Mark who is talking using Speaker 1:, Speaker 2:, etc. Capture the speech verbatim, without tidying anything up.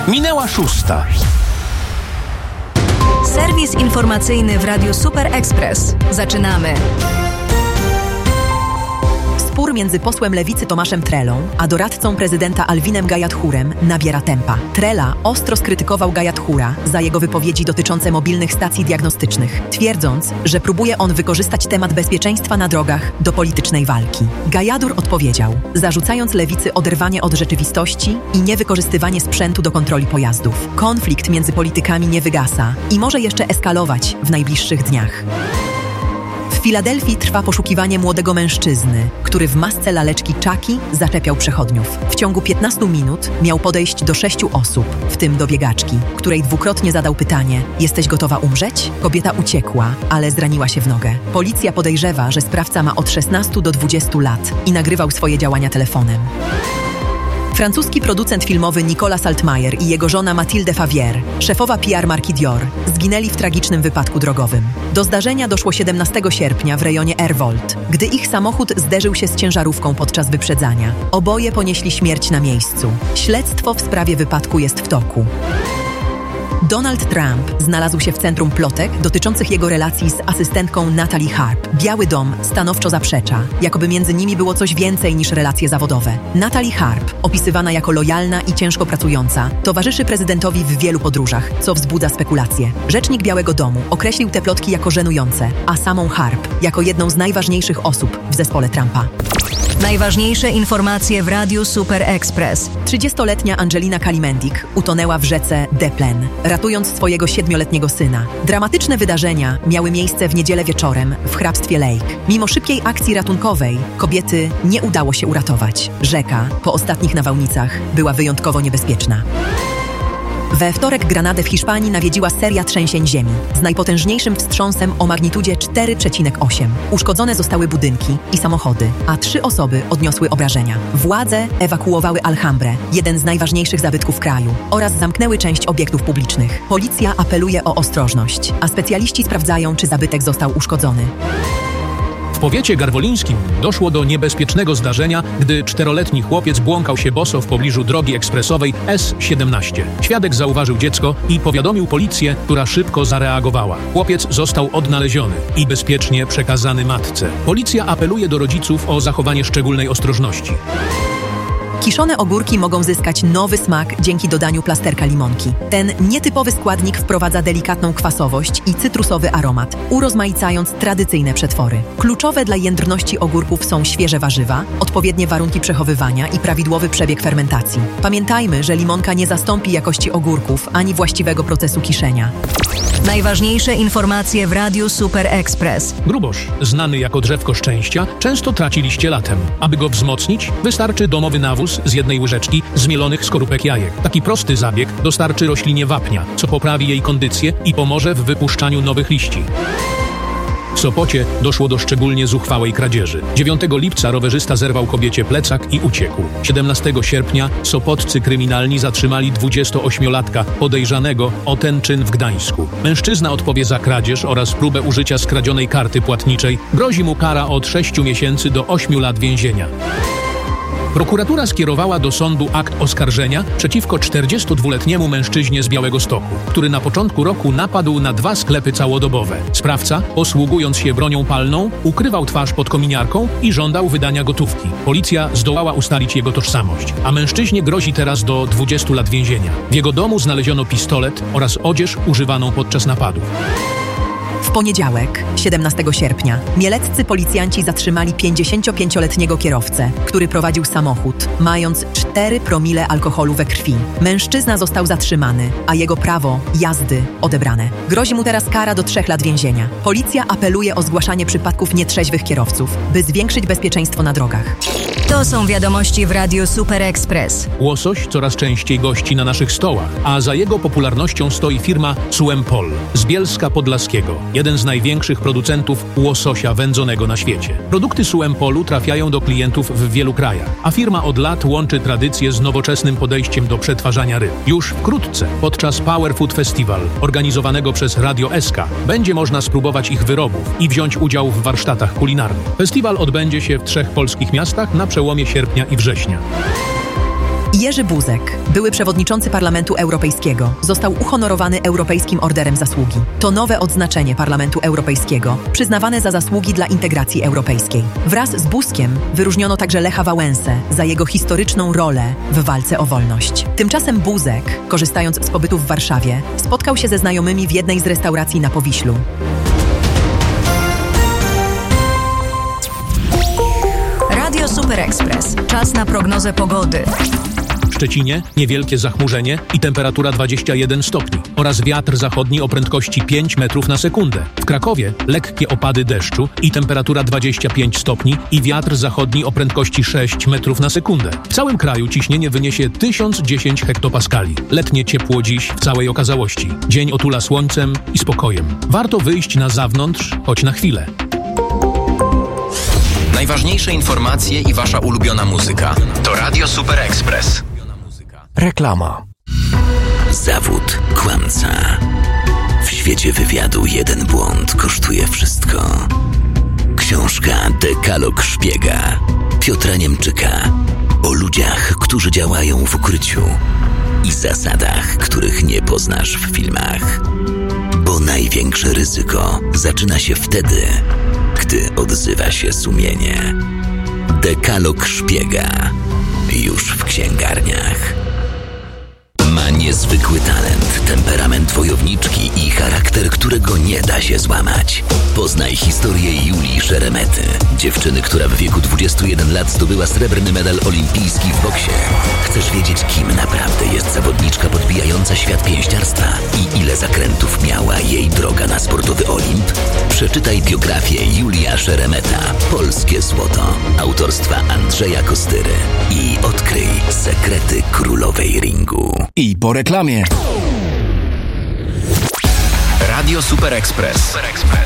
Speaker 1: Minęła szósta.
Speaker 2: Serwis informacyjny w Radiu Super Express. Zaczynamy.
Speaker 3: Spór między posłem Lewicy Tomaszem Trelą a doradcą prezydenta Alwinem Gajadhurem nabiera tempa. Trela ostro skrytykował Gajadhura za jego wypowiedzi dotyczące mobilnych stacji diagnostycznych, twierdząc, że próbuje on wykorzystać temat bezpieczeństwa na drogach do politycznej walki. Gajadhur odpowiedział, zarzucając Lewicy oderwanie od rzeczywistości i niewykorzystywanie sprzętu do kontroli pojazdów. Konflikt między politykami nie wygasa i może jeszcze eskalować w najbliższych dniach. W Filadelfii trwa poszukiwanie młodego mężczyzny, który w masce laleczki Chucky zaczepiał przechodniów. W ciągu piętnastu minut miał podejść do sześciu osób, w tym do biegaczki, której dwukrotnie zadał pytanie: jesteś gotowa umrzeć? Kobieta uciekła, ale zraniła się w nogę. Policja podejrzewa, że sprawca ma od szesnastu do dwudziestu lat i nagrywał swoje działania telefonem. Francuski producent filmowy Nicolas Altmaier i jego żona Mathilde Favier, szefowa P R marki Dior, zginęli w tragicznym wypadku drogowym. Do zdarzenia doszło siedemnastego sierpnia w rejonie Airvolt, gdy ich samochód zderzył się z ciężarówką podczas wyprzedzania. Oboje ponieśli śmierć na miejscu. Śledztwo w sprawie wypadku jest w toku. Donald Trump znalazł się w centrum plotek dotyczących jego relacji z asystentką Natalie Harp. Biały Dom stanowczo zaprzecza, jakoby między nimi było coś więcej niż relacje zawodowe. Natalie Harp, opisywana jako lojalna i ciężko pracująca, towarzyszy prezydentowi w wielu podróżach, co wzbudza spekulacje. Rzecznik Białego Domu określił te plotki jako żenujące, a samą Harp jako jedną z najważniejszych osób w zespole Trumpa.
Speaker 2: Najważniejsze informacje w Radiu Super Express.
Speaker 3: trzydziestoletnia Angelina Kalimendik utonęła w rzece Deplen, ratując swojego siedmioletniego syna. Dramatyczne wydarzenia miały miejsce w niedzielę wieczorem w hrabstwie Lake. Mimo szybkiej akcji ratunkowej kobiety nie udało się uratować. Rzeka po ostatnich nawałnicach była wyjątkowo niebezpieczna. We wtorek Granadę w Hiszpanii nawiedziła seria trzęsień ziemi z najpotężniejszym wstrząsem o magnitudzie cztery przecinek osiem. Uszkodzone zostały budynki i samochody, a trzy osoby odniosły obrażenia. Władze ewakuowały Alhambrę, jeden z najważniejszych zabytków kraju, oraz zamknęły część obiektów publicznych. Policja apeluje o ostrożność, a specjaliści sprawdzają, czy zabytek został uszkodzony.
Speaker 1: W powiecie garwolińskim doszło do niebezpiecznego zdarzenia, gdy czteroletni chłopiec błąkał się boso w pobliżu drogi ekspresowej S siedemnaście. Świadek zauważył dziecko i powiadomił policję, która szybko zareagowała. Chłopiec został odnaleziony i bezpiecznie przekazany matce. Policja apeluje do rodziców o zachowanie szczególnej ostrożności.
Speaker 3: Kiszone ogórki mogą zyskać nowy smak dzięki dodaniu plasterka limonki. Ten nietypowy składnik wprowadza delikatną kwasowość i cytrusowy aromat, urozmaicając tradycyjne przetwory. Kluczowe dla jędrności ogórków są świeże warzywa, odpowiednie warunki przechowywania i prawidłowy przebieg fermentacji. Pamiętajmy, że limonka nie zastąpi jakości ogórków ani właściwego procesu kiszenia.
Speaker 2: Najważniejsze informacje w Radiu Super Express.
Speaker 1: Grubosz, znany jako drzewko szczęścia, często traci liście latem. Aby go wzmocnić, wystarczy domowy nawóz z jednej łyżeczki zmielonych skorupek jajek. Taki prosty zabieg dostarczy roślinie wapnia, co poprawi jej kondycję i pomoże w wypuszczaniu nowych liści. W Sopocie doszło do szczególnie zuchwałej kradzieży. dziewiątego lipca rowerzysta zerwał kobiecie plecak i uciekł. siedemnastego sierpnia sopoccy kryminalni zatrzymali dwudziestoośmiolatka podejrzanego o ten czyn w Gdańsku. Mężczyzna odpowie za kradzież oraz próbę użycia skradzionej karty płatniczej. Grozi mu kara od sześciu miesięcy do ośmiu lat więzienia. Prokuratura skierowała do sądu akt oskarżenia przeciwko czterdziestodwuletniemu mężczyźnie z Białegostoku, który na początku roku napadł na dwa sklepy całodobowe. Sprawca, posługując się bronią palną, ukrywał twarz pod kominiarką i żądał wydania gotówki. Policja zdołała ustalić jego tożsamość, a mężczyźnie grozi teraz do dwudziestu lat więzienia. W jego domu znaleziono pistolet oraz odzież używaną podczas napadów.
Speaker 3: W poniedziałek, siedemnastego sierpnia, mieleccy policjanci zatrzymali pięćdziesięciopięcioletniego kierowcę, który prowadził samochód, mając cztery promile alkoholu we krwi. Mężczyzna został zatrzymany, a jego prawo jazdy odebrane. Grozi mu teraz kara do trzech lat więzienia. Policja apeluje o zgłaszanie przypadków nietrzeźwych kierowców, by zwiększyć bezpieczeństwo na drogach.
Speaker 2: To są wiadomości w Radiu Super Express.
Speaker 1: Łosoś coraz częściej gości na naszych stołach, a za jego popularnością stoi firma Suempol z Bielska Podlaskiego, jeden z największych producentów łososia wędzonego na świecie. Produkty Suempolu trafiają do klientów w wielu krajach, a firma od lat łączy tradycję z nowoczesnym podejściem do przetwarzania ryb. Już wkrótce, podczas Power Food Festival, organizowanego przez Radio S K, będzie można spróbować ich wyrobów i wziąć udział w warsztatach kulinarnych. Festiwal odbędzie się w trzech polskich miastach na przełomie sierpnia i września.
Speaker 3: Jerzy Buzek, były przewodniczący Parlamentu Europejskiego, został uhonorowany Europejskim Orderem Zasługi. To nowe odznaczenie Parlamentu Europejskiego, przyznawane za zasługi dla integracji europejskiej. Wraz z Buzkiem wyróżniono także Lecha Wałęsę za jego historyczną rolę w walce o wolność. Tymczasem Buzek, korzystając z pobytu w Warszawie, spotkał się ze znajomymi w jednej z restauracji na Powiślu.
Speaker 2: Radio Super Express. Czas na prognozę pogody.
Speaker 1: W Szczecinie niewielkie zachmurzenie i temperatura dwadzieścia jeden stopni oraz wiatr zachodni o prędkości pięć metrów na sekundę. W Krakowie lekkie opady deszczu i temperatura dwadzieścia pięć stopni i wiatr zachodni o prędkości sześć metrów na sekundę. W całym kraju ciśnienie wyniesie tysiąc dziesięć hektopaskali. Letnie ciepło dziś w całej okazałości. Dzień otula słońcem i spokojem. Warto wyjść na zewnątrz, choć na chwilę.
Speaker 4: Najważniejsze informacje i wasza ulubiona muzyka to Radio Super Express.
Speaker 5: Reklama.
Speaker 6: Zawód kłamca. W świecie wywiadu jeden błąd kosztuje wszystko. Książka Dekalog Szpiega Piotra Niemczyka o ludziach, którzy działają w ukryciu i zasadach, których nie poznasz w filmach. Bo największe ryzyko zaczyna się wtedy, gdy odzywa się sumienie. Dekalog Szpiega już w księgarniach. Ma niezwykły talent, temperament wojowniczki i charakter, którego nie da się złamać. Poznaj historię Julii Szeremety, dziewczyny, która w wieku dwudziestu jeden lat zdobyła srebrny medal olimpijski w boksie. Chcesz wiedzieć, kim naprawdę jest zawodniczka podbijająca świat pięściarstwa i ile zakrętów miała jej droga na sportowy Olimp? Przeczytaj biografię Julia Szeremeta, Polskie Złoto, autorstwa Andrzeja Kostyry i odkryj sekrety królowej ringu.
Speaker 5: I po reklamie.
Speaker 4: Radio Super Express. Super Express.